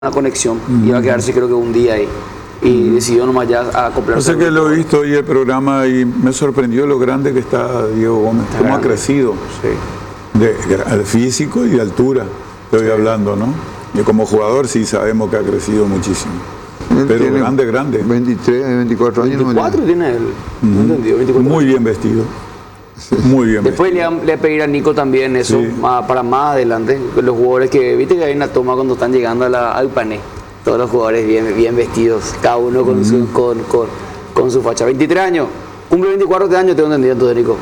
una conexión, iba a quedarse creo que un día ahí y decidió nomás ya acoplarse. Yo sé que lo he visto hoy el programa y me sorprendió lo grande que está Diego Gómez, cómo grande. ha crecido Sí. de físico y de altura, estoy hablando, ¿no? Y como jugador sí sabemos que ha crecido muchísimo. Él Pero tiene grande. 23, 24 años. 24 tiene él, no entendido, 24. Muy bien vestido. Muy bien Después vestido. le voy a pedir a Nico también eso, Sí. para más adelante, los jugadores que, viste que hay una toma cuando están llegando al pané, todos los jugadores bien vestidos, cada uno con, con su facha. 23 años, cumple 24 de años, tengo entendido entonces, Nico.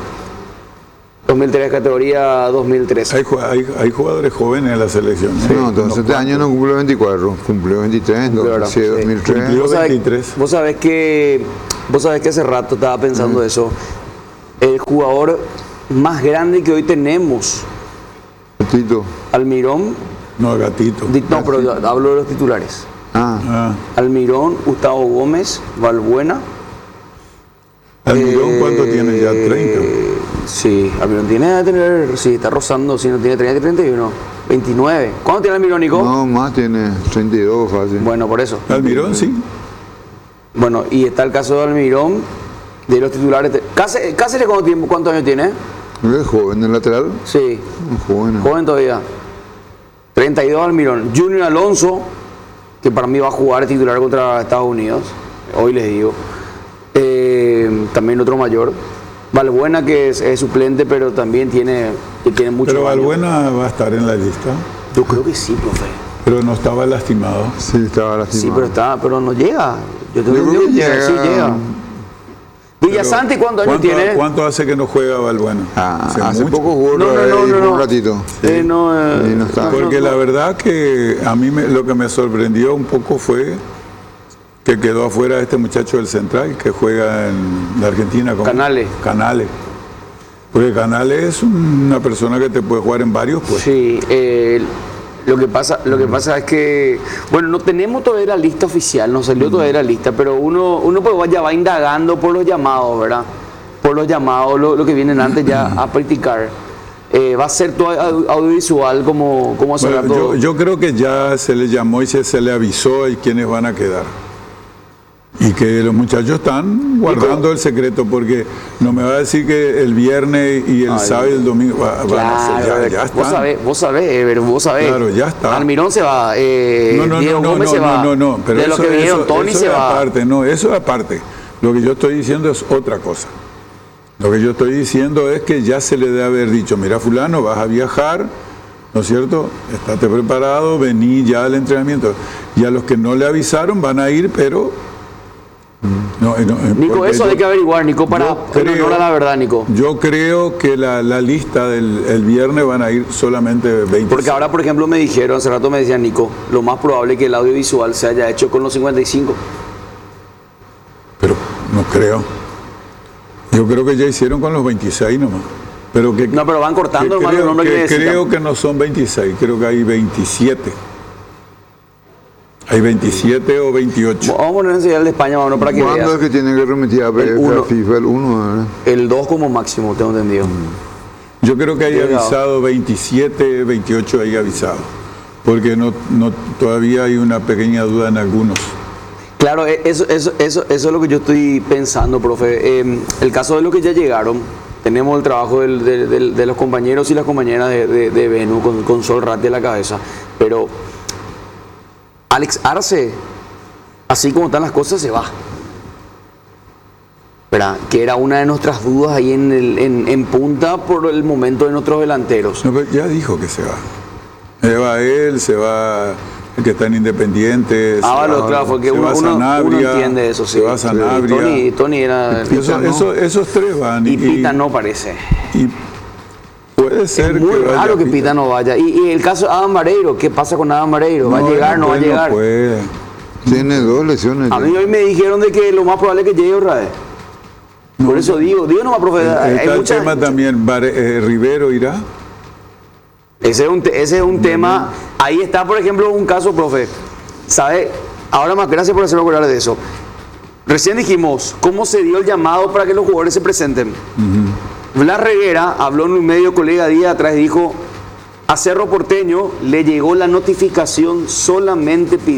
2003, categoría 2003. Hay jugadores jóvenes en la selección. ¿eh? No, entonces este año no cumplió 24, cumplió 23, entonces sí, Sí. 2003. Cumplió. Vos sabés- 23. Vos sabés que hace rato estaba pensando eso. El jugador más grande que hoy tenemos, Tito. Almirón, No, Gatito. no, pero yo hablo de los titulares. Ah, Almirón, Gustavo Gómez, Valbuena. Almirón, ¿cuánto tiene ya? 30. Sí, Almirón tiene que tener, sí, está rozando, si no tiene 30, 31, 29. ¿Cuánto tiene Almirón, Nico? No, más tiene 32 fácil. Bueno, por eso. Almirón, sí. Bueno, y está el caso de Almirón, de los titulares. Cáceres, ¿cuántos años tiene? Él es joven, el lateral, Sí, joven. joven todavía. 32 Almirón. Junior Alonso, que para mí va a jugar titular contra Estados Unidos, hoy les digo. También otro mayor. Valbuena, que es suplente, pero también tiene mucho. Pero Valbuena va a estar en la lista. Yo creo que sí, profe. Pero no estaba lastimado. Sí, estaba lastimado. Sí, pero no llega. Yo tengo Yo creo entendido que llega, sí llega. llega. Villasanti, ¿cuántos años tiene? ¿Cuánto hace que no juega Valbuena? Hace mucho. poco jugó No, un ratito. No, Y no está. Porque la verdad que a mí lo que me sorprendió un poco fue que quedó afuera este muchacho del Central que juega en la Argentina. ¿Cómo? Canales. Canales. Porque Canales es una persona que te puede jugar en varios puestos. Sí, lo que pasa es que, bueno, no tenemos todavía la lista oficial, no salió todavía la lista, pero uno pues ya va indagando por los llamados, ¿verdad? Por los llamados, lo que vienen antes ya a practicar. Va a ser todo audiovisual como hace Bueno, rato. yo creo que ya se le llamó y se le avisó a quiénes van a quedar. Y que los muchachos están guardando el secreto, porque no me va a decir que el viernes y el sábado y el domingo van a ser, ya están. Vos sabés, Ever, vos sabés. Claro, ya está. Almirón se va, Diego Gómez se va. Pero de los eso, que vinieron, Tony eso se es va. aparte, no, eso es aparte. Lo que yo estoy diciendo es otra cosa. Lo que yo estoy diciendo es que ya se le debe haber dicho, mira fulano, vas a viajar, ¿no es cierto? Estate preparado, vení ya al entrenamiento. Y a los que no le avisaron van a ir, pero... Nico, porque eso hay que averiguar, Nico, para yo creo- en honor a la verdad, Nico. Yo creo que la lista el viernes van a ir solamente 20. Porque ahora, por ejemplo, me dijeron, hace rato me decían, Nico, lo más probable es que el audiovisual se haya hecho con los 55. Pero no creo. Yo creo que ya hicieron con los 26 nomás. Pero que, No, pero van cortando, que hermano, el nombre que necesitan. creo que no son 26, creo que hay 27. Hay 27 o 28. Vamos a poner en señal de España, mano, para que ¿Cuándo veas. es que tiene que remitir a uno. FIFA? El 1, El 2 como máximo, tengo entendido. Yo creo que hay Llegado. avisado 27, 28 hay avisado. Porque no todavía hay una pequeña duda en algunos. Claro, eso es lo que yo estoy pensando, profe. El caso de los que ya llegaron, tenemos el trabajo de los compañeros y las compañeras de Venus con Sol Ratti a la cabeza, pero Alex Arce, así como están las cosas, se va. ¿Verdad? Que era una de nuestras dudas ahí en punta por el momento de nuestros delanteros. No, pero ya dijo que se va. Se va él, se va el que está en Independiente. Bueno, claro, porque uno entiende eso, sí. Se va Sanabria. Tony era... Esos tres van. Y Pita no parece. Y puede ser Es muy que vaya raro que Pita no vaya. Y el caso de Adam Vareiro, ¿qué pasa con Adam Vareiro? ¿Va a llegar, no va a llegar? No puede. Tiene 2 lesiones. A mí hoy me dijeron de que lo más probable es que llegue otra vez. Por eso digo nomás, profe, hay Está el muchas... tema también, Rivero irá. Ese es un tema. Ahí está, por ejemplo, un caso, profe. ¿Sabe? Ahora más, gracias por hacerme acordar de eso. Recién dijimos cómo se dio el llamado para que los jugadores se presenten. Blas Reguera habló en un medio, colega Díaz atrás, y dijo: A Cerro Porteño le llegó la notificación solamente pidiendo